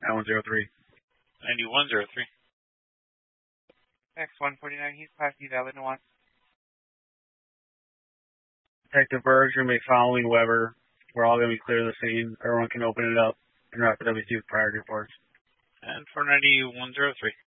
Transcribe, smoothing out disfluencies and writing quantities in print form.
9103. 9103. X149, he's Class D valid and wants. Detective Berg's going to be following Weber. We're all going to be clear of the scene. Everyone can open it up and wrap the W2 prior to reports. And 49103.